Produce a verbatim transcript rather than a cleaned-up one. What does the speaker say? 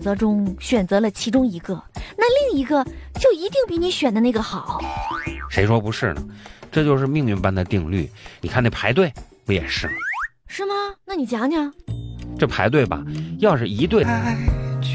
择中选择了其中一个，那另一个就一定比你选的那个好。 谁说不是呢？这就是命运般的定律。你看那排队不也是吗？ 是吗？那你讲讲。 这排队吧，要是一对